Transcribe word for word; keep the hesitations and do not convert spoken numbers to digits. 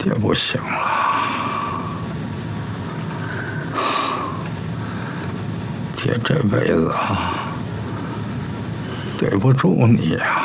也不行了，姐这辈子啊，对不住你呀。